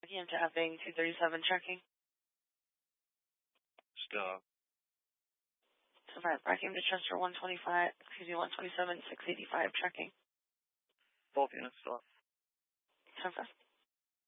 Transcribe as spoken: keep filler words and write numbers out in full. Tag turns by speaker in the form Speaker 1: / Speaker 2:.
Speaker 1: Again, tapping two thirty-seven, checking.
Speaker 2: Still.
Speaker 1: So five, braking to Chester one twenty-five, excuse me, one twenty-seven, six eighty-five, checking.
Speaker 2: Both units still.
Speaker 1: So fast.